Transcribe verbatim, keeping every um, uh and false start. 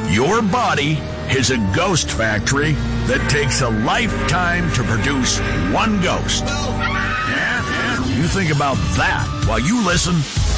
Your body is a ghost factory that takes a lifetime to produce one ghost. Yeah, yeah. You think about that while you listen